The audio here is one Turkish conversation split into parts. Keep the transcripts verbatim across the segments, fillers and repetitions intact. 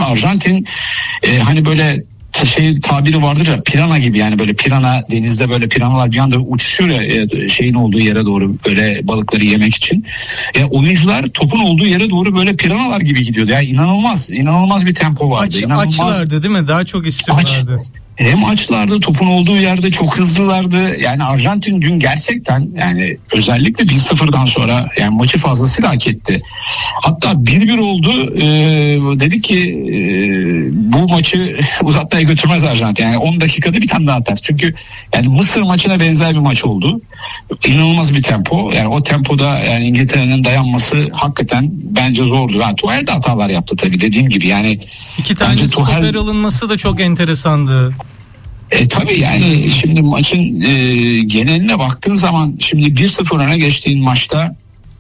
Arjantin e, hani böyle şey tabiri vardır ya, pirana gibi, yani böyle pirana, denizde böyle piranalar bir anda uçuşuyor ya şeyin olduğu yere doğru, böyle balıkları yemek için. E, oyuncular topun olduğu yere doğru böyle piranalar gibi gidiyordu. Yani inanılmaz inanılmaz bir tempo vardı. Aç, inanılmaz... Açlardı değil mi? Daha çok istiyorlardı. Aç. Hem açlardı, topun olduğu yerde çok hızlılardı. Yani Arjantin dün gerçekten, yani özellikle bir sıfırdan sonra yani maçı fazlasıyla hak etti. Hatta bir bir oldu. Ee, dedik ki e, bu maçı uzatmaya götürmez Arjantin. Yani on dakikada bir tane daha atar. Çünkü yani Mısır maçına benzer bir maç oldu. İnanılmaz bir tempo. Yani o tempoda yani İngiltere'nin dayanması hakikaten bence zordu. Yani Tuchel de hatalar yaptı tabii, dediğim gibi. Yani İki tane stoper Tuchel... alınması da çok enteresandı. E tabii yani şimdi maçın e, geneline baktığın zaman, şimdi bir sıfır öne geçtiğin maçta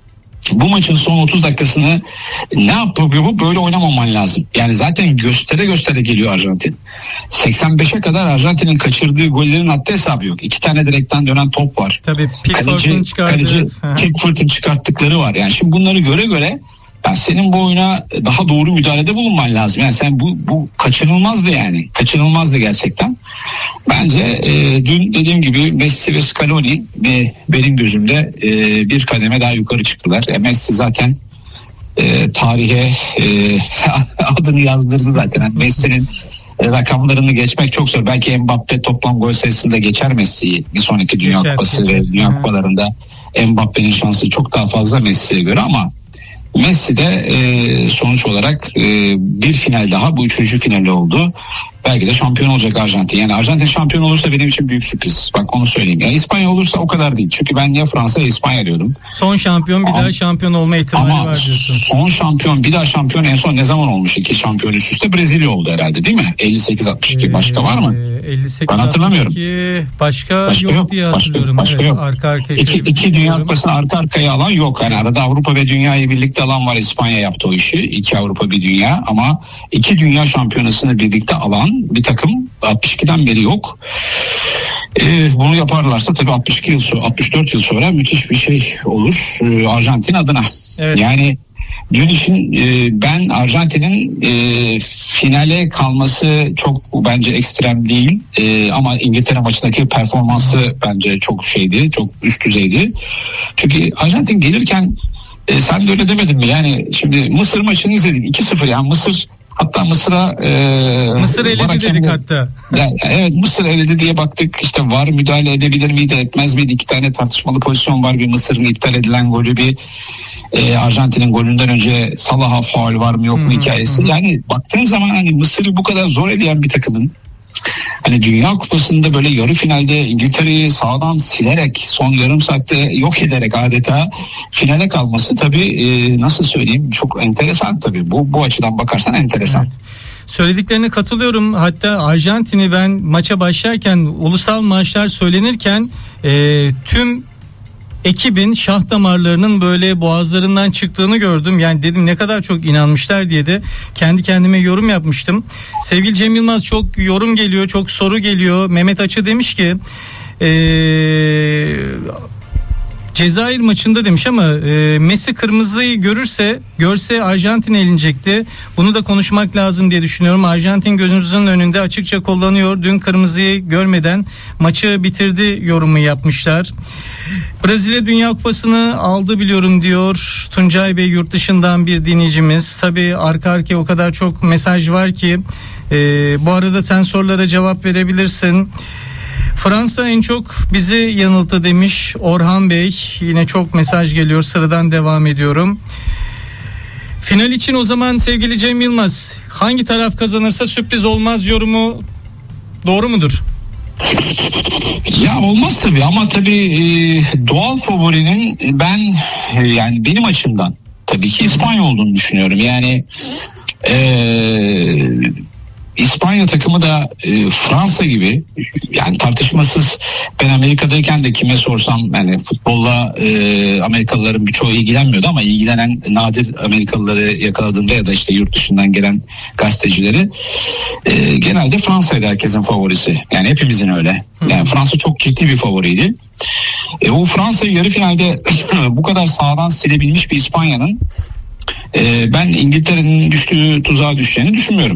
bu maçın son otuz dakikasını ne yapıyor, bu böyle oynamaman lazım. Yani zaten göstere göstere geliyor Arjantin. seksen beşe kadar Arjantin'in kaçırdığı gollerin haddi hesabı yok. İki tane direkten dönen top var. Tabii Pickford'un çıkardığı. Pickford'un çıkarttıkları var. Yani şimdi bunları göre göre yani senin bu oyuna daha doğru müdahalede bulunman lazım. Yani sen bu bu kaçınılmazdı yani. Kaçınılmazdı gerçekten. Bence e, dün dediğim gibi Messi ve Scaloni e, benim gözümde e, bir kademe daha yukarı çıktılar. E, Messi zaten e, tarihe e, adını yazdırdı zaten. Yani Messi'nin e, rakamlarını geçmek çok zor. Belki Mbappe toplam gol sayısında geçer Messi'yi bir sonraki Dünya geçer, Kupası geçer. ve Dünya Kupalarında Mbappe'nin şansı çok daha fazla Messi'ye göre, ama Messi de e, sonuç olarak e, bir final daha, bu üçüncü finali oldu. Belki de şampiyon olacak Arjantin. Yani Arjantin şampiyon olursa benim için büyük sürpriz. Bak onu söyleyeyim. Yani İspanya olursa o kadar değil. Çünkü ben ya Fransa ya İspanya diyordum. Son şampiyon bir ama, daha şampiyon olma ihtimali ama var diyorsun. Son şampiyon bir daha şampiyon en son ne zaman olmuş? İki şampiyon üst üste Brezilya oldu herhalde, değil mi? elli sekiz altmış iki ee, başka var mı? elli sekiz ben hatırlamıyorum. Başka, başka yok, yok diye hatırlıyorum. Başka, başka evet, yok. Arka arkaya iki, iki Dünya Kupası'nı arka arkaya alan yok. Yani arada Avrupa ve Dünya'yı birlikte alan var. İspanya yaptı o işi. İki Avrupa bir Dünya, ama iki Dünya Şampiyonası'nı birlikte alan bir takım altmış ikiden beri yok. Ee, bunu yaparlarsa tabii altmış iki yıl sonra, altmış dört yıl sonra müthiş bir şey olur ee, Arjantin adına. Evet. Yani dün için e, ben Arjantin'in e, finale kalması çok bence ekstrem değil, e, ama İngiltere maçındaki performansı bence çok şeydi, çok üst düzeydi. Çünkü Arjantin gelirken e, sen de öyle demedin mi? Yani şimdi Mısır maçını izledik, iki sıfır, yani Mısır. Hatta Mısır'a e, Mısır eledi dedik hatta. Yani, evet, Mısır eledi diye baktık. İşte var müdahale edebilir miydi, etmez miydi? İki tane tartışmalı pozisyon var. Bir Mısır'ın iptal edilen golü, bir e, Arjantin'in golünden önce Salah'a faul var mı yok mu hmm, hikayesi. Hmm. Yani baktığın zaman hani Mısır'ı bu kadar zor eleyen bir takımın hani Dünya Kupası'nda böyle yarı finalde İngiltere'yi sağdan silerek, son yarım saatte yok ederek adeta finale kalması tabii e, nasıl söyleyeyim, çok enteresan tabii. Bu bu açıdan bakarsan enteresan. Evet. Söylediklerine katılıyorum. Hatta Arjantin'i ben maça başlarken, ulusal maçlar söylenirken e, tüm ekibin şah damarlarının böyle boğazlarından çıktığını gördüm. Yani dedim ne kadar çok inanmışlar diye de kendi kendime yorum yapmıştım. Sevgili Cem Yılmaz, çok yorum geliyor, çok soru geliyor. Mehmet Açı demiş ki eee Cezayir maçında demiş ama e, Messi kırmızıyı görürse görse Arjantin elenecekti. Bunu da konuşmak lazım diye düşünüyorum. Arjantin gözümüzün önünde açıkça kullanıyor. Dün kırmızıyı görmeden maçı bitirdi yorumu yapmışlar. Brezilya Dünya Kupası'nı aldı biliyorum diyor Tuncay Bey, yurt dışından bir dinleyicimiz. Tabii arka arkaya o kadar çok mesaj var ki e, bu arada sen sorulara cevap verebilirsin. Fransa en çok bizi yanılttı demiş Orhan Bey. Yine çok mesaj geliyor. Sıradan devam ediyorum. Final için o zaman sevgili Cem Yılmaz, hangi taraf kazanırsa sürpriz olmaz yorumu doğru mudur? Ya olmaz tabii, ama tabii e, doğal favorinin ben e, yani benim açımdan tabii ki İspanya olduğunu düşünüyorum. Yani eee İspanya takımı da e, Fransa gibi, yani tartışmasız, ben Amerika'dayken de kime sorsam, yani futbolla e, Amerikalıların birçoğu ilgilenmiyordu, ama ilgilenen nadir Amerikalıları yakaladığımda ya da işte yurt dışından gelen gazetecileri e, genelde Fransa'ydı herkesin favorisi. Yani hepimizin öyle. Yani Fransa çok ciddi bir favoriydi. E, o Fransa'yı yarı finalde bu kadar sağdan silebilmiş bir İspanya'nın e, ben İngiltere'nin düştüğü tuzağa düşeceğini düşünmüyorum.